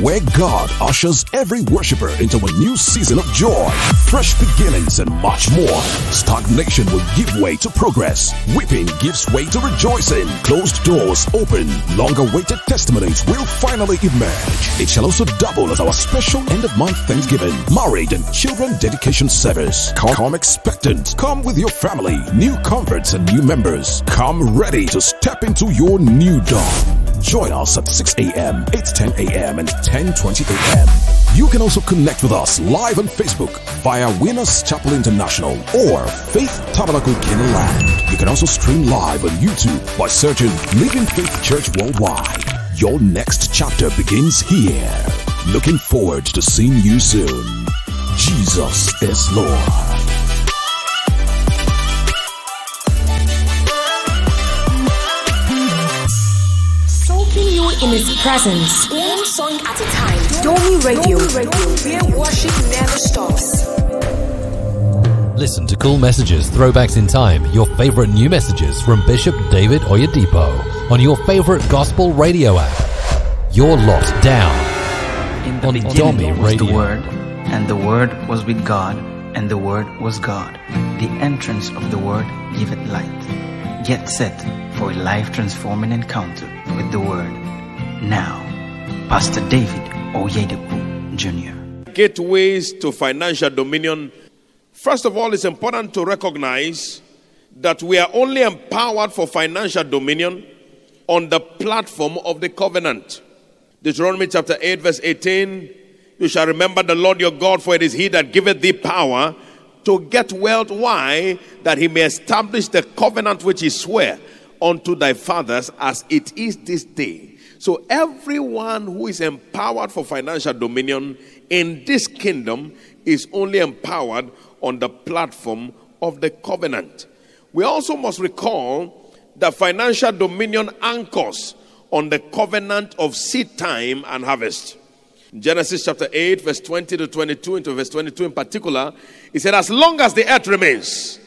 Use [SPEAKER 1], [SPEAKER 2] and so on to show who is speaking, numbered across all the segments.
[SPEAKER 1] where God ushers every worshiper into a new season of joy, fresh beginnings, and much more. Stagnation will give way to progress. Weeping gives way to rejoicing. Closed doors open. Long-awaited testimonies will finally emerge. It shall also double as our special end-of-month Thanksgiving, married and children dedication service. Come expectant. Come with your family, new converts and new members. Come ready to step into your new dawn. Join us at 6 a.m., 8:10 a.m., and 10:20 a.m. You can also connect with us live on Facebook via Winners Chapel International or Faith Tabernacle Kenaland. You can also stream live on YouTube by searching Living Faith Church Worldwide. Your next chapter begins here. Looking forward to seeing you soon. Jesus is Lord.
[SPEAKER 2] You in His presence.
[SPEAKER 3] One song at a time.
[SPEAKER 2] Domi Radio.
[SPEAKER 3] Where worship never stops.
[SPEAKER 4] Listen to Cool Messages, Throwbacks in Time, your favorite new messages from Bishop David Oyedepo on your favorite gospel radio app. You're locked down
[SPEAKER 5] In the
[SPEAKER 4] on
[SPEAKER 5] beginning
[SPEAKER 4] Domi
[SPEAKER 5] was
[SPEAKER 4] Radio.
[SPEAKER 5] the Word, and the Word was with God, and the Word was God. The entrance of the Word giveth light. Get set for a life-transforming encounter with the Word. Now, Pastor David Oyedepo Jr.
[SPEAKER 6] Gateways to financial dominion. First of all, it's important to recognize that we are only empowered for financial dominion on the platform of the covenant. Deuteronomy chapter 8 verse 18, you shall remember the Lord your God, for it is he that giveth thee power to get wealth. Why? That he may establish the covenant which he sware unto thy fathers as it is this day. So everyone who is empowered for financial dominion in this kingdom is only empowered on the platform of the covenant. We also must recall that financial dominion anchors on the covenant of seed time and harvest. In Genesis chapter 8 verse 20 to 22, into verse 22 in particular, he said, as long as the earth remains,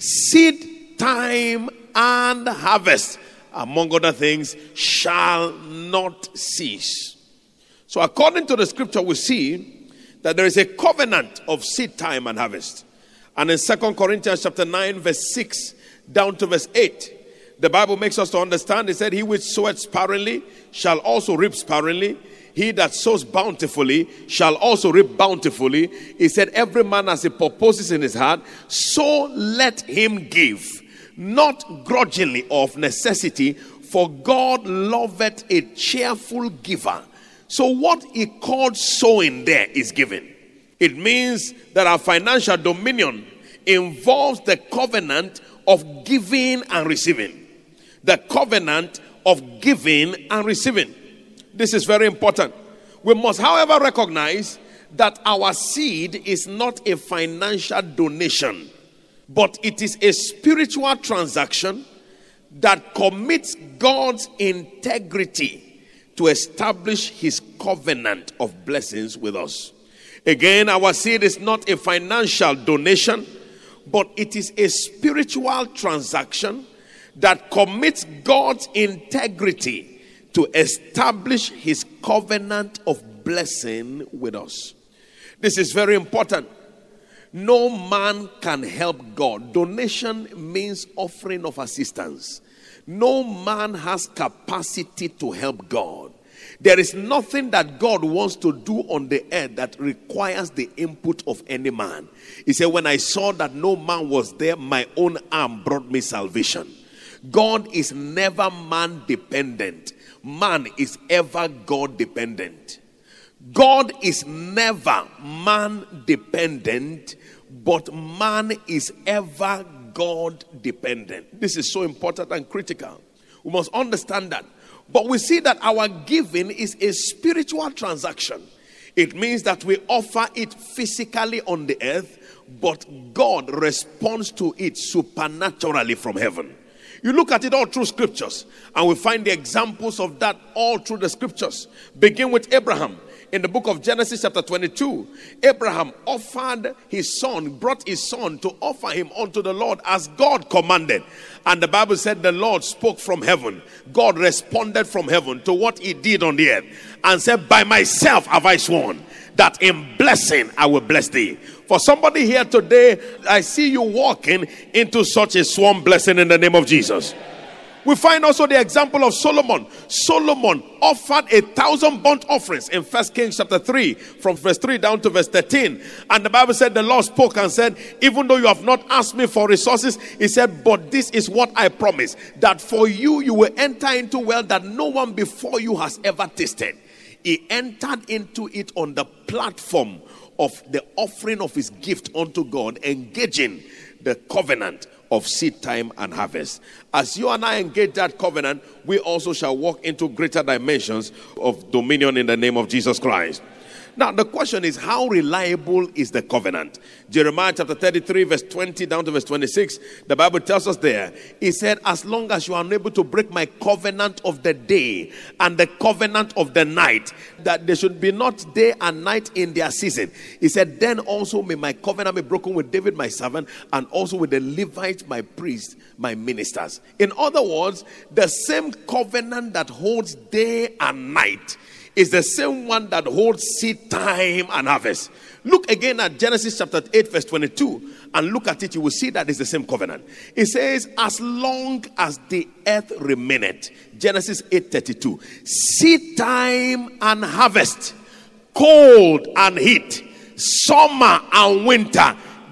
[SPEAKER 6] seed time and harvest, among other things, shall not cease. So according to the scripture, we see that there is a covenant of seed time and harvest. And in 2 Corinthians chapter 9 verse 6 down to verse 8, the Bible makes us to understand, it said, he which soweth sparingly shall also reap sparingly. He that sows bountifully shall also reap bountifully. He said, every man as he purposes in his heart, so let him give, not grudgingly or of necessity, for God loveth a cheerful giver. So what he called sowing there is giving. It means that our financial dominion involves the covenant of giving and receiving. The covenant of giving and receiving. This is very important. We must, however, recognize that our seed is not a financial donation, but it is a spiritual transaction that commits God's integrity to establish his covenant of blessings with us. Again, our seed is not a financial donation, but it is a spiritual transaction that commits God's integrity to establish his covenant of blessing with us. This is very important. No man can help God. Donation means offering of assistance. No man has capacity to help God. There is nothing that God wants to do on the earth that requires the input of any man. He said, when I saw that no man was there, my own arm brought me salvation. God is never man dependent. Man is ever God dependent. God is never man dependent, but man is ever God dependent. This is so important and critical. We must understand that. But we see that our giving is a spiritual transaction. It means that we offer it physically on the earth, but God responds to it supernaturally from heaven. You look at it all through scriptures, and we find the examples of that all through the scriptures. Begin with Abraham. In the book of Genesis chapter 22, Abraham offered his son, brought his son to offer him unto the Lord as God commanded. And the Bible said the Lord spoke from heaven. God responded from heaven to what he did on the earth and said, by myself have I sworn that in blessing I will bless thee. For somebody here today, I see you walking into such a sworn blessing in the name of Jesus. We find also the example of Solomon. Solomon offered 1,000 burnt offerings in 1 Kings chapter 3, from verse 3 down to verse 13. And the Bible said the Lord spoke and said, even though you have not asked me for resources, he said, but this is what I promise, that for you, you will enter into wealth that no one before you has ever tasted. He entered into it on the platform of the offering of his gift unto God, engaging the covenant of seed time and harvest. As you and I engage that covenant, we also shall walk into greater dimensions of dominion in the name of Jesus Christ. Now, the question is, how reliable is the covenant? Jeremiah chapter 33, verse 20 down to verse 26, the Bible tells us there, he said, as long as you are unable to break my covenant of the day and the covenant of the night, that there should be not day and night in their season. He said, then also may my covenant be broken with David my servant, and also with the Levites my priests, my ministers. In other words, the same covenant that holds day and night is the same one that holds seed time and harvest. Look again at Genesis chapter 8 verse 22 and look at it. You will see that it's the same covenant. It says, as long as the earth remaineth, Genesis 8:32, seed time and harvest, cold and heat, summer and winter,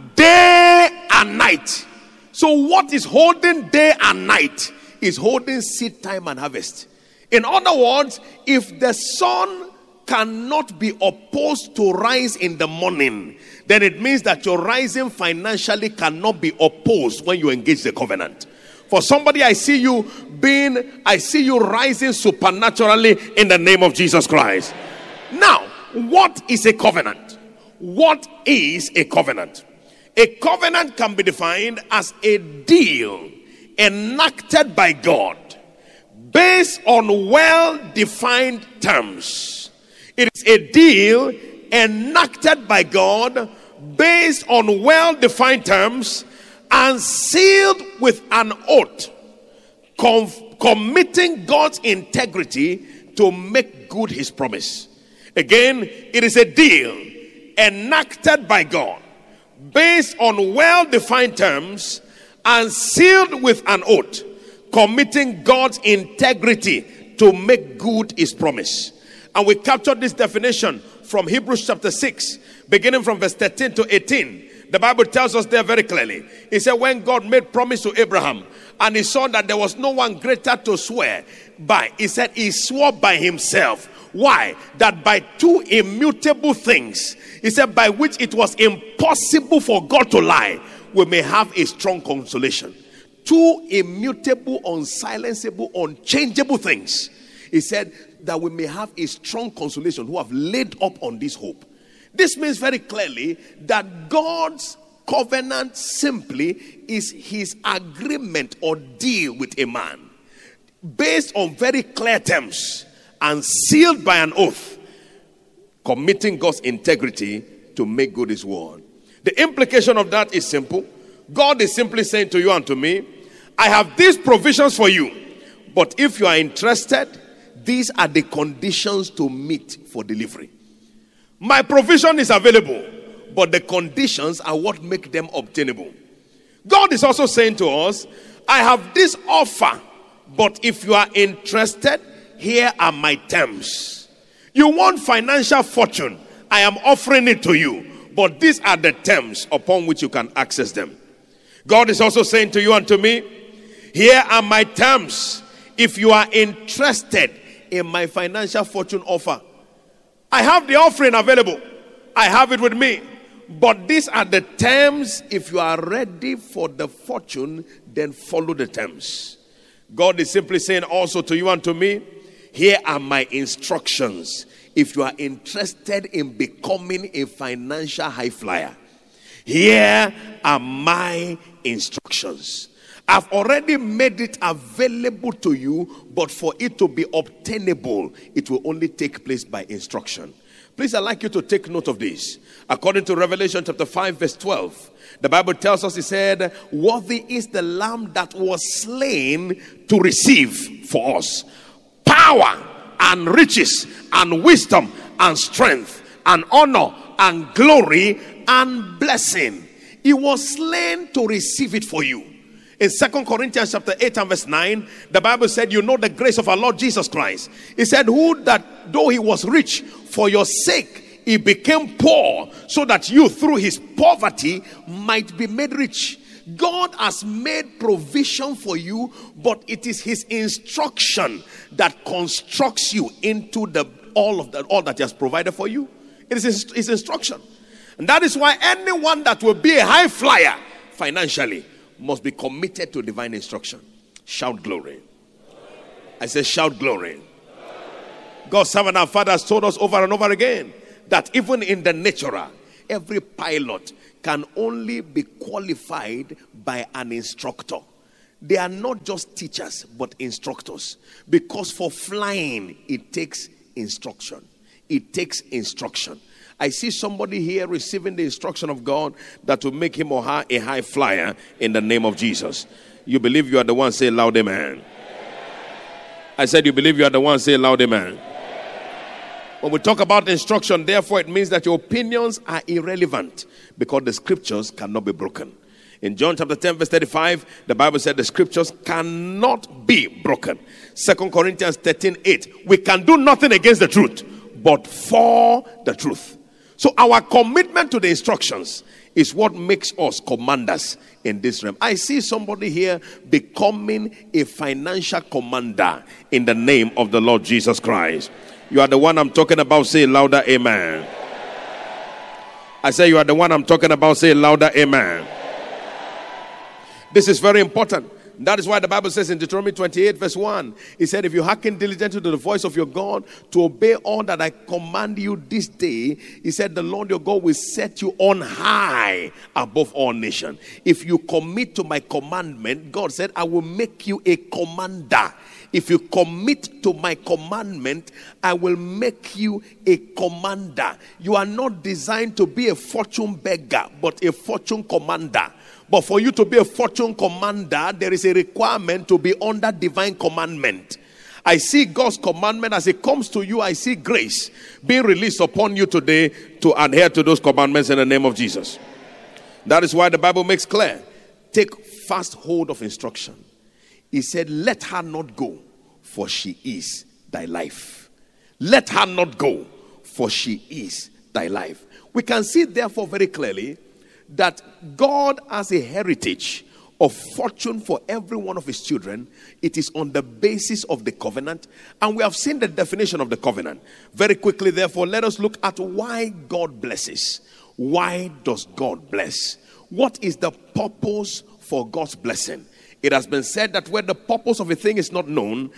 [SPEAKER 6] day and night. So what is holding day and night is holding seed time and harvest. In other words, if the sun cannot be opposed to rise in the morning, then it means that your rising financially cannot be opposed when you engage the covenant. For somebody, I see you rising supernaturally in the name of Jesus Christ. Now, what is a covenant? What is a covenant? A covenant can be defined as a deal enacted by God based on well-defined terms. It is a deal enacted by God based on well-defined terms and sealed with an oath, committing God's integrity to make good his promise. Again, it is a deal enacted by God based on well-defined terms and sealed with an oath, committing God's integrity to make good his promise. And we captured this definition from Hebrews chapter 6, beginning from verse 13 to 18. The Bible tells us there very clearly. He said, when God made promise to Abraham and he saw that there was no one greater to swear by, he said he swore by himself. Why? That by two immutable things, he said, by which it was impossible for God to lie, we may have a strong consolation. Two immutable, unsilenceable, unchangeable things. He said that we may have a strong consolation who have laid up on this hope. This means very clearly that God's covenant simply is his agreement or deal with a man based on very clear terms and sealed by an oath, committing God's integrity to make good his word. The implication of that is simple. God is simply saying to you and to me, I have these provisions for you, but if you are interested, these are the conditions to meet for delivery. My provision is available, but the conditions are what make them obtainable. God is also saying to us, I have this offer, but if you are interested, here are my terms. You want financial fortune, I am offering it to you, but these are the terms upon which you can access them. God is also saying to you and to me, here are my terms. If you are interested in my financial fortune offer, I have the offering available. I have it with me. But these are the terms. If you are ready for the fortune, then follow the terms. God is simply saying also to you and to me, here are my instructions. If you are interested in becoming a financial high flyer, here are my instructions. I've already made it available to you, but for it to be obtainable, it will only take place by instruction. Please, I'd like you to take note of this. According to Revelation chapter 5 verse 12, the Bible tells us, it said, worthy is the Lamb that was slain to receive for us power and riches and wisdom and strength and honor and glory and blessing. He was slain to receive it for you. In 2 Corinthians chapter 8 and verse 9, the Bible said, you know the grace of our Lord Jesus Christ. He said, who that though he was rich, for your sake he became poor, so that you through his poverty might be made rich. God has made provision for you, but it is his instruction that constructs you into all that he has provided for you. It is his instruction. And that is why anyone that will be a high flyer financially must be committed to divine instruction. Shout glory. I say shout glory. God's servant, our fathers, told us over and over again that even in the natural, every pilot can only be qualified by an instructor. They are not just teachers, but instructors. Because for flying, it takes instruction. It takes instruction. I see somebody here receiving the instruction of God that will make him or her a high flyer in the name of Jesus. You believe you are the one, say loud amen. I said you believe you are the one, say loud amen. When we talk about instruction, therefore, it means that your opinions are irrelevant because the scriptures cannot be broken. In John chapter 10 verse 35, the Bible said the scriptures cannot be broken. 2 Corinthians 13:8, we can do nothing against the truth, but for the truth. So our commitment to the instructions is what makes us commanders in this realm. I see somebody here becoming a financial commander in the name of the Lord Jesus Christ. You are the one I'm talking about. Say louder, amen. I say you are the one I'm talking about. Say louder, amen. This is very important. That is why the Bible says in Deuteronomy 28 verse 1, it said, if you hearken diligently to the voice of your God to obey all that I command you this day, he said, the Lord your God will set you on high above all nations. If you commit to my commandment, God said, I will make you a commander. If you commit to my commandment, I will make you a commander. You are not designed to be a fortune beggar, but a fortune commander. But for you to be a fortune commander, there is a requirement to be under divine commandment. I see God's commandment as it comes to you. I see grace being released upon you today to adhere to those commandments in the name of Jesus. That is why the Bible makes clear, take fast hold of instruction. He said, let her not go, for she is thy life. Let her not go, for she is thy life. We can see therefore very clearly that God has a heritage of fortune for every one of his children. It is on the basis of the covenant, and we have seen the definition of the covenant. Very quickly, therefore, let us look at why God blesses. Why does God bless? What is the purpose for God's blessing? It has been said that where the purpose of a thing is not known,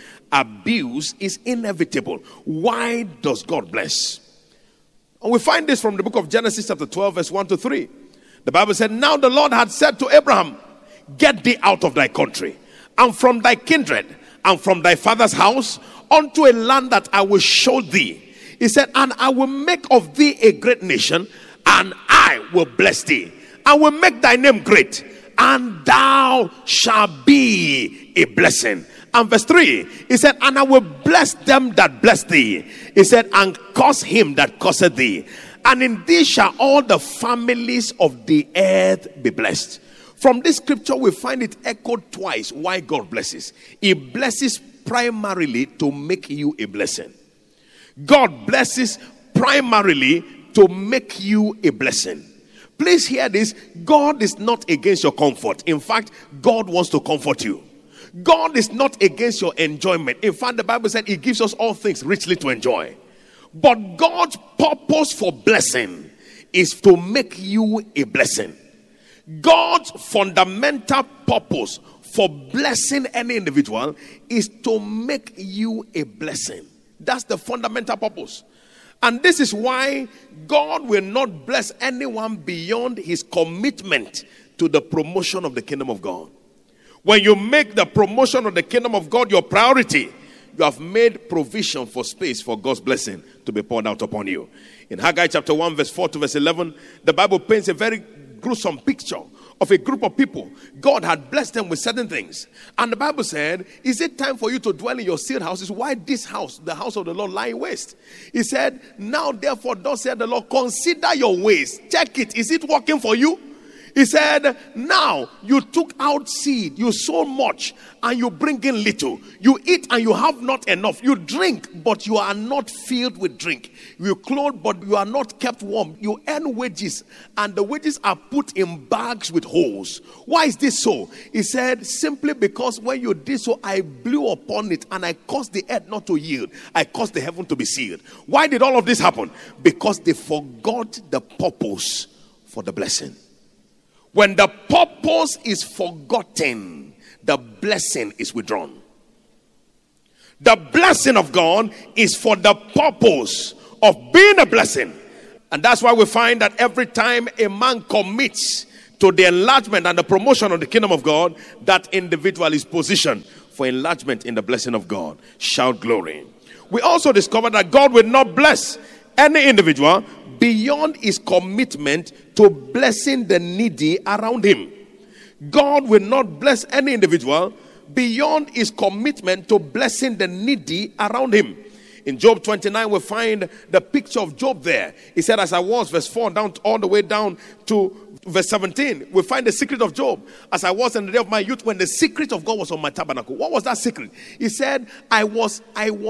[SPEAKER 6] abuse is inevitable. Why does God bless? And we find this from the book of Genesis chapter 12 verse 1 to 3. The Bible said, now the Lord had said to Abraham, get thee out of thy country, and from thy kindred, and from thy father's house, unto a land that I will show thee. He said, and I will make of thee a great nation, and I will bless thee. I will make thy name great, and thou shalt be a blessing. And verse 3, he said, and I will bless them that bless thee. He said, and curse him that curseth thee. And in thee shall all the families of the earth be blessed. From this scripture, we find it echoed twice why God blesses. He blesses primarily to make you a blessing. God blesses primarily to make you a blessing. Please hear this. God is not against your comfort. In fact, God wants to comfort you. God is not against your enjoyment. In fact, the Bible said he gives us all things richly to enjoy. But God's purpose for blessing is to make you a blessing. God's fundamental purpose for blessing any individual is to make you a blessing. That's the fundamental purpose. And this is why God will not bless anyone beyond his commitment to the promotion of the kingdom of God. When you make the promotion of the kingdom of God your priority, you have made provision for space for God's blessing to be poured out upon you. In Haggai chapter 1, verse 4 to verse 11, the Bible paints a very gruesome picture of a group of people. God had blessed them with certain things. And the Bible said, is it time for you to dwell in your sealed houses? Why this house, the house of the Lord, lie waste? He said, now therefore, thus said the Lord, consider your ways. Check it. Is it working for you? He said, now you took out seed, you sow much, and you bring in little. You eat and you have not enough. You drink, but you are not filled with drink. You clothe, but you are not kept warm. You earn wages, and the wages are put in bags with holes. Why is this so? He said, simply because when you did so, I blew upon it, and I caused the earth not to yield. I caused the heaven to be sealed. Why did all of this happen? Because they forgot the purpose for the blessing. When the purpose is forgotten, the blessing is withdrawn. The blessing of God is for the purpose of being a blessing. And that's why we find that every time a man commits to the enlargement and the promotion of the kingdom of God, that individual is positioned for enlargement in the blessing of God. Shout glory. We also discover that God will not bless any individual beyond his commitment to blessing the needy around him. God will not bless any individual beyond his commitment to blessing the needy around him. In Job 29, we find the picture of Job there. He said, as I was, verse 4, down all the way down to verse 17, we find the secret of Job. As I was in the day of my youth, when the secret of God was on my tabernacle. What was that secret? He said, I was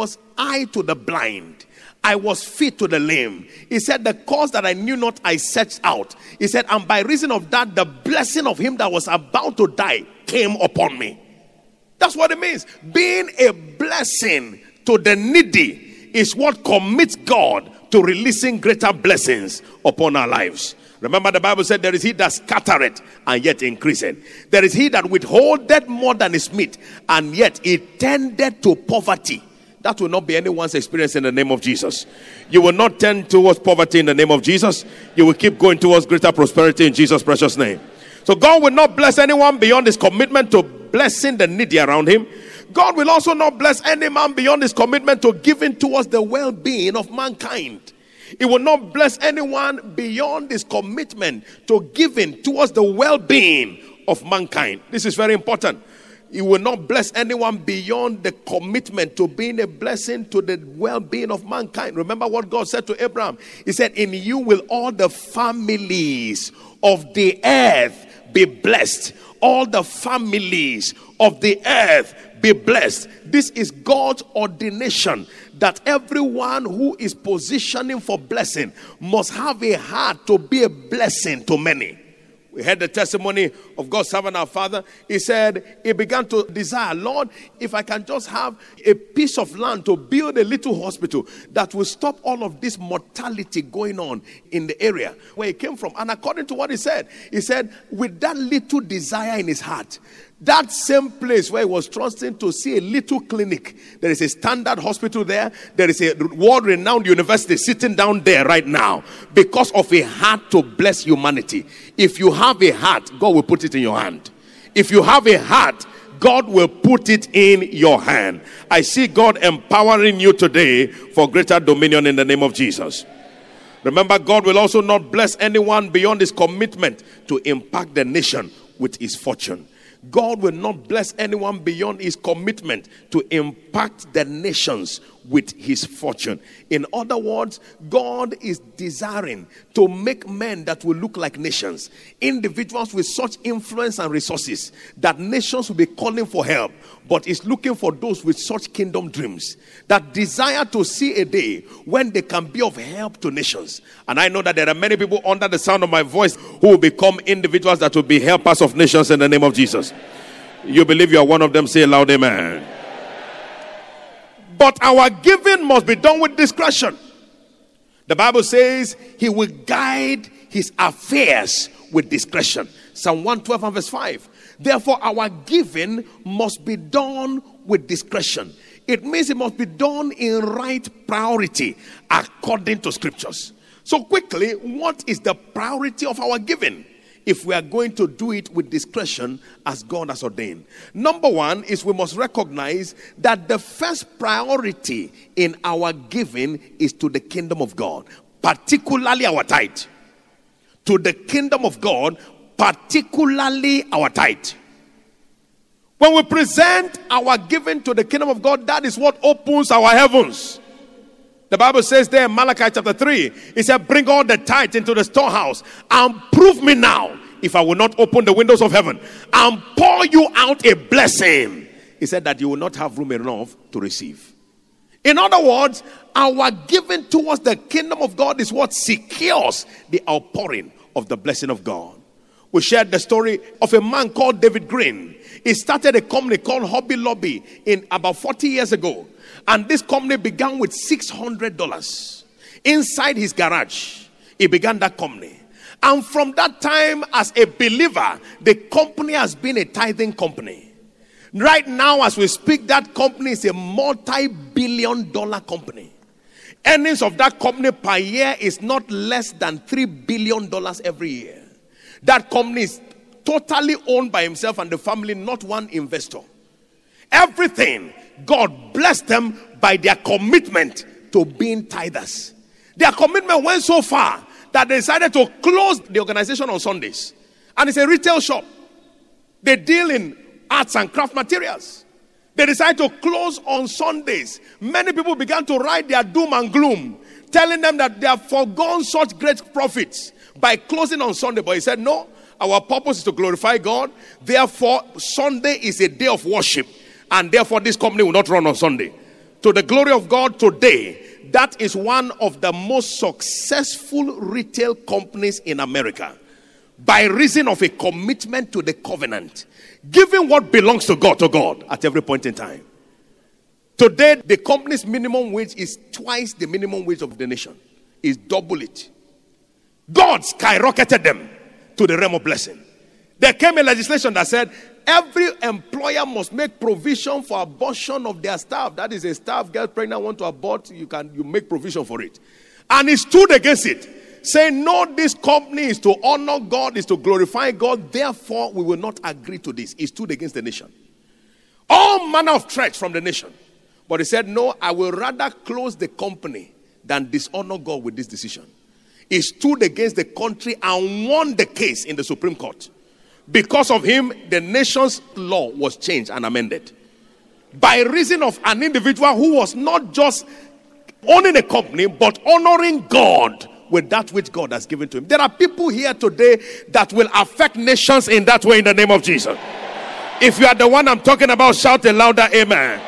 [SPEAKER 6] eye to the blind. I was feet to the lame. He said, the cause that I knew not, I searched out. He said, and by reason of that, the blessing of him that was about to die came upon me. That's what it means. Being a blessing to the needy is what commits God to releasing greater blessings upon our lives. Remember, the Bible said, there is he that scattereth and yet increaseth. There is he that withholdeth more than is meet, and yet he tendeth to poverty. That will not be anyone's experience in the name of Jesus. You will not tend towards poverty in the name of Jesus. You will keep going towards greater prosperity in Jesus' precious name. So God will not bless anyone beyond his commitment to blessing the needy around him. God will also not bless any man beyond his commitment to giving towards the well-being of mankind. He will not bless anyone beyond his commitment to giving towards the well-being of mankind. This is very important. He will not bless anyone beyond the commitment to being a blessing to the well-being of mankind. Remember what God said to Abraham. He said, in you will all the families of the earth be blessed. All the families of the earth be blessed. This is God's ordination, that everyone who is positioning for blessing must have a heart to be a blessing to many. We heard the testimony of God's servant, our father. He said he began to desire, Lord, if I can just have a piece of land to build a little hospital that will stop all of this mortality going on in the area where he came from. And according to what he said with that little desire in his heart, that same place where he was trusting to see a little clinic, there is a standard hospital there. There is a world-renowned university sitting down there right now because of a heart to bless humanity. If you have a heart, God will put it in your hand. If you have a heart, God will put it in your hand. I see God empowering you today for greater dominion in the name of Jesus. Remember, God will also not bless anyone beyond his commitment to impact the nation with his fortune. God will not bless anyone beyond his commitment to impact the nations with his fortune. In other words, God is desiring to make men that will look like nations, individuals with such influence and resources that nations will be calling for help, but is looking for those with such kingdom dreams that desire to see a day when they can be of help to nations. And I know that there are many people under the sound of my voice who will become individuals that will be helpers of nations in the name of Jesus. You believe you are one of them? Say aloud, amen. But our giving must be done with discretion. The Bible says he will guide his affairs with discretion. Psalm 112 and verse 5. Therefore, our giving must be done with discretion. It means it must be done in right priority according to scriptures. So quickly, what is the priority of our giving? if we are going to do it with discretion as God has ordained. Number one is we must recognize that the first priority in our giving is to the kingdom of God, particularly our tithe. To the kingdom of God, particularly our tithe. When we present our giving to the kingdom of God, that is what opens our heavens. The Bible says there in Malachi chapter 3, it said, bring all the tithe into the storehouse and prove me now if I will not open the windows of heaven and pour you out a blessing. He said that you will not have room enough to receive. In other words, our giving towards the kingdom of God is what secures the outpouring of the blessing of God. We shared the story of a man called David Green. He started a company called Hobby Lobby in about 40 years ago. And this company began with $600 inside his garage. He began that company. And from that time, as a believer, the company has been a tithing company. Right now, as we speak, that company is a multi-billion-dollar company. Earnings of that company per year is not less than $3 billion every year. That company is totally owned by himself and the family, not one investor. Everything, God blessed them by their commitment to being tithers. Their commitment went so far that they decided to close the organization on Sundays. And it's a retail shop. They deal in arts and craft materials. They decided to close on Sundays. Many people began to write their doom and gloom, telling them that they have forgone such great profits by closing on Sunday. But he said, no, our purpose is to glorify God. Therefore, Sunday is a day of worship. And therefore, this company will not run on Sunday. To the glory of God today, that is one of the most successful retail companies in America. By reason of a commitment to the covenant. Giving what belongs to God at every point in time. Today, the company's minimum wage is twice the minimum wage of the nation. It's double it. God skyrocketed them to the realm of blessing. There came a legislation that said every employer must make provision for abortion of their staff. That is, a staff gets pregnant, want to abort, you make provision for it. And he stood against it, saying, no, this company is to honor God, is to glorify God. Therefore, we will not agree to this. He stood against the nation. All manner of threats from the nation. But he said, no, I will rather close the company than dishonor God with this decision. He stood against the country and won the case in the Supreme Court. Because of him, the nation's law was changed and amended. By reason of an individual who was not just owning a company, but honoring God with that which God has given to him. There are people here today that will affect nations in that way in the name of Jesus. If you are the one I'm talking about, shout a louder amen.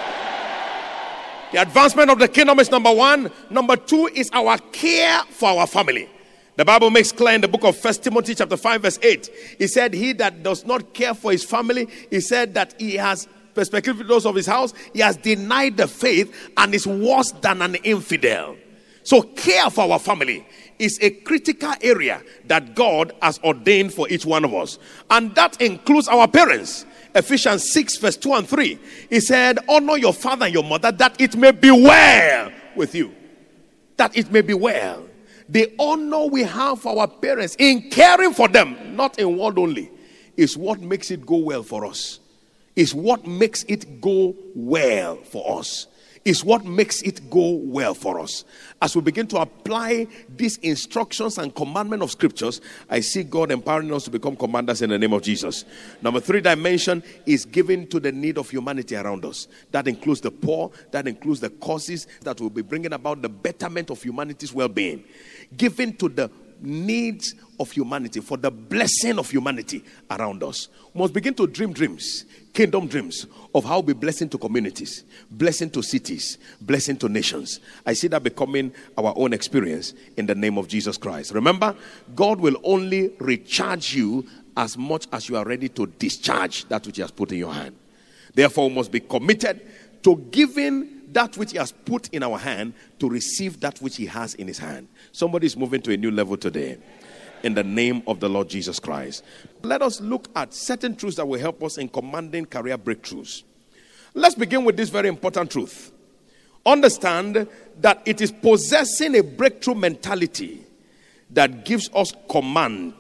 [SPEAKER 6] The advancement of the kingdom is number one. Number two is our care for our family. The Bible makes clear in the book of 1 Timothy chapter 5 verse 8. He said, he that does not care for his family, he said that he has, perspective those of his house, he has denied the faith and is worse than an infidel. So care for our family is a critical area that God has ordained for each one of us. And that includes our parents. Ephesians 6 verse 2 and 3. He said, honor your father and your mother that it may be well with you. That it may be well. The honor we have for our parents in caring for them, not in word only, is what makes it go well for us. Is what makes it go well for us. Is what makes it go well for us. As we begin to apply these instructions and commandment of scriptures, I see God empowering us to become commanders in the name of Jesus. Number 3 dimension is giving to the need of humanity around us. That includes the poor, that includes the causes that will be bringing about the betterment of humanity's well-being. Giving to the needs of humanity, for the blessing of humanity around us. We must begin to dream dreams, kingdom dreams of how we blessing to communities, blessing to cities, blessing to nations. I see that becoming our own experience in the name of Jesus Christ. Remember, God will only recharge you as much as you are ready to discharge that which he has put in your hand. Therefore, we must be committed to giving that which he has put in our hand to receive that which he has in his hand. Somebody is moving to a new level today in the name of the Lord Jesus Christ. Let us look at certain truths that will help us in commanding career breakthroughs. Let's begin with this very important truth. Understand that it is possessing a breakthrough mentality that gives us command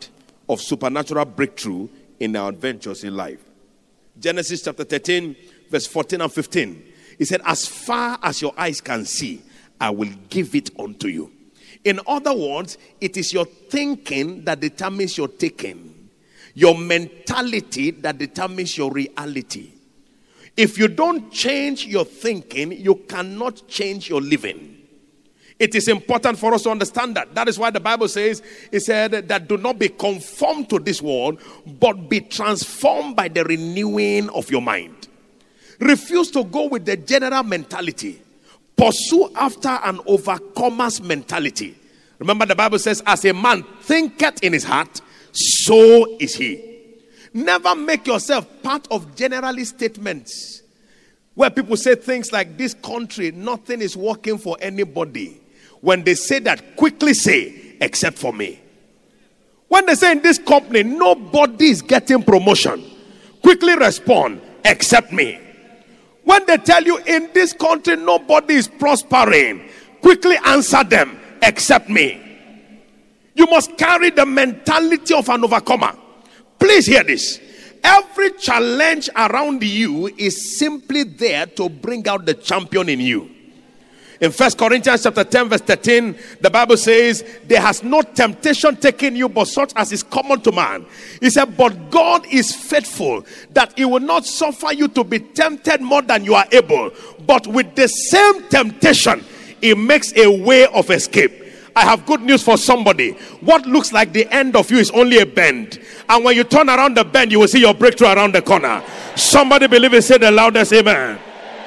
[SPEAKER 6] of supernatural breakthrough in our adventures in life. Genesis chapter 13, verse 14 and 15. He said, as far as your eyes can see, I will give it unto you. In other words, it is your thinking that determines your taking. Your mentality that determines your reality. If you don't change your thinking, you cannot change your living. It is important for us to understand that. That is why the Bible says, it said that do not be conformed to this world, but be transformed by the renewing of your mind. Refuse to go with the general mentality. Pursue after an overcomer's mentality. Remember, the Bible says, as a man thinketh in his heart, so is he. Never make yourself part of generalist statements where people say things like, this country, nothing is working for anybody. When they say that, quickly say, except for me. When they say in this company, nobody is getting promotion, quickly respond, except me. When they tell you in this country, nobody is prospering, quickly answer them, except me. You must carry the mentality of an overcomer. Please hear this. Every challenge around you is simply there to bring out the champion in you. In 1 Corinthians chapter 10 verse 13, the Bible says, there has no temptation taken you but such as is common to man. He said, but God is faithful, that he will not suffer you to be tempted more than you are able. But with the same temptation, he makes a way of escape. I have good news for somebody. What looks like the end of you is only a bend. And when you turn around the bend, you will see your breakthrough around the corner. Somebody believe it, say the loudest amen.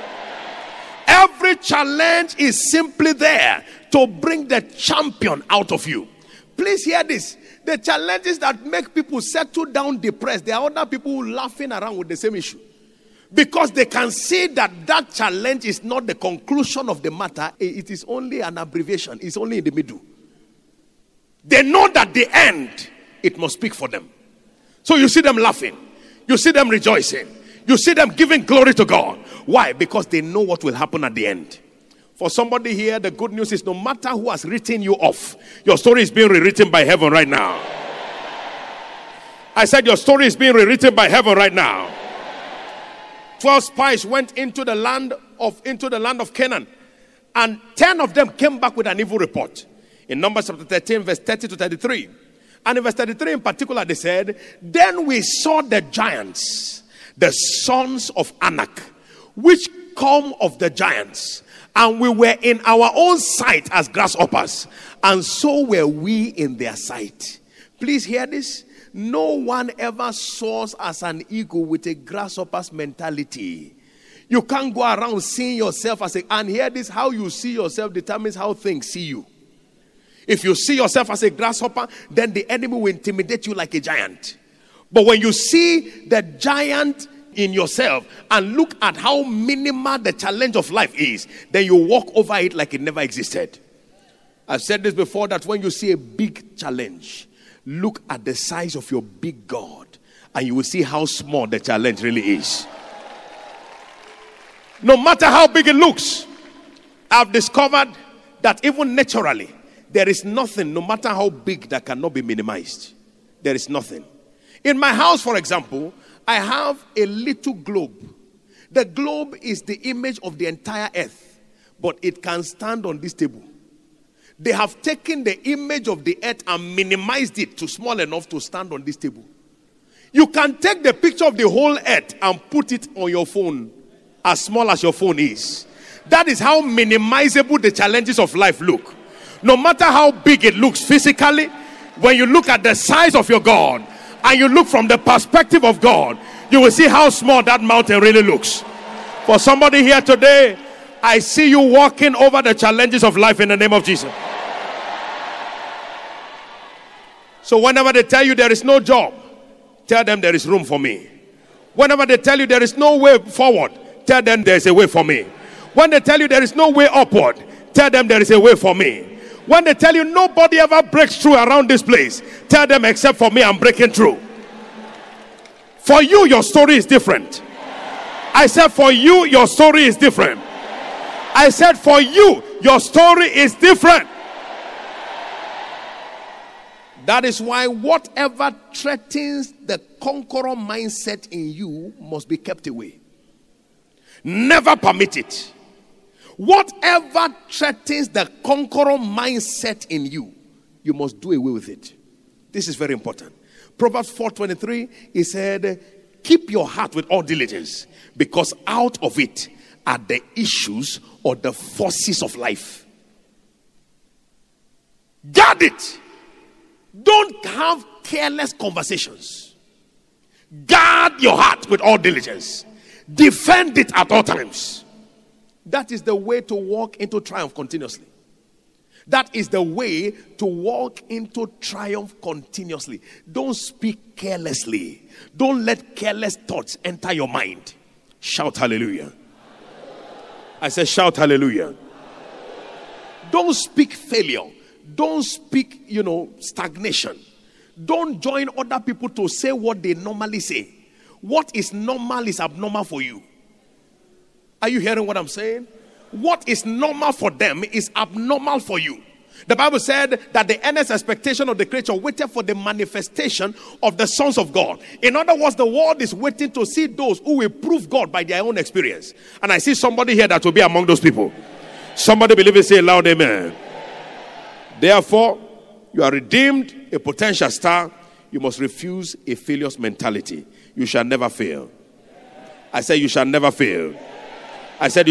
[SPEAKER 6] Every challenge is simply there to bring the champion out of you. Please hear this. The challenges that make people settle down depressed, there are other people laughing around with the same issue. Because they can see that that challenge is not the conclusion of the matter. It is only an abbreviation. It's only in the middle. They know that the end, it must speak for them. So you see them laughing. You see them rejoicing. You see them giving glory to God. Why? Because they know what will happen at the end. For somebody here, the good news is no matter who has written you off, your story is being rewritten by heaven right now. I said your story is being rewritten by heaven right now. 12 spies went into the land of Canaan, and 10 of them came back with an evil report. In Numbers chapter 13, verse 30 to 33. And in verse 33 in particular, they said, then we saw the giants, the sons of Anak, which come of the giants, and we were in our own sight as grasshoppers, and so were we in their sight. Please hear this. No one ever soars as an eagle with a grasshopper's mentality. You can't go around seeing yourself as and hear this, how you see yourself determines how things see you. If you see yourself as a grasshopper, then the enemy will intimidate you like a giant. But when you see the giant in yourself and look at how minimal the challenge of life is, then you walk over it like it never existed. I've said this before, that when you see a big challenge, look at the size of your big God and you will see how small the challenge really is. No matter how big it looks, I've discovered that even naturally, there is nothing, no matter how big, that cannot be minimized. There is nothing. In my house, for example, I have a little globe. The globe is the image of the entire earth, but it can stand on this table. They have taken the image of the earth and minimized it to small enough to stand on this table. You can take the picture of the whole earth and put it on your phone, as small as your phone is. That is how minimizable the challenges of life look. No matter how big it looks physically, when you look at the size of your God and you look from the perspective of God, you will see how small that mountain really looks. For somebody here today, I see you walking over the challenges of life in the name of Jesus. So whenever they tell you there is no job, tell them there is room for me. Whenever they tell you there is no way forward, tell them there is a way for me. When they tell you there is no way upward, tell them there is a way for me. When they tell you nobody ever breaks through around this place, tell them except for me, I'm breaking through. For you, your story is different. I said for you, your story is different. I said for you, your story is different. That is why whatever threatens the conqueror mindset in you must be kept away. Never permit it. Whatever threatens the conqueror mindset in you, you must do away with it. This is very important. Proverbs 4:23, he said, keep your heart with all diligence, because out of it are the issues or the forces of life. Guard it. Don't have careless conversations. Guard your heart with all diligence. Defend it at all times. That is the way to walk into triumph continuously. That is the way to walk into triumph continuously. Don't speak carelessly. Don't let careless thoughts enter your mind. Shout hallelujah. I said shout hallelujah. Don't speak failure. Don't speak, stagnation. Don't join other people to say what they normally say. What is normal is abnormal for you. Are you hearing what I'm saying? What is normal for them is abnormal for you. The Bible said that the earnest expectation of the creature waited for the manifestation of the sons of God. In other words, the world is waiting to see those who will prove God by their own experience. And I see somebody here that will be among those people. Somebody believe it, say loud amen. Therefore, you are redeemed, a potential star. You must refuse a failure mentality. You shall never fail. I said you shall never fail. I said